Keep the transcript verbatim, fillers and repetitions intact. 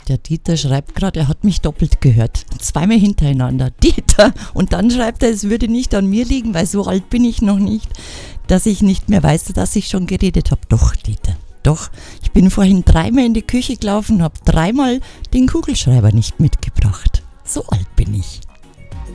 Der Dieter schreibt gerade, er hat mich doppelt gehört. Zweimal hintereinander. Dieter! Und dann schreibt er, es würde nicht an mir liegen, weil so alt bin ich noch nicht, dass ich nicht mehr weiß, dass ich schon geredet habe. Doch, Dieter, doch. Ich bin vorhin dreimal in die Küche gelaufen und habe dreimal den Kugelschreiber nicht mitgebracht. So alt bin ich.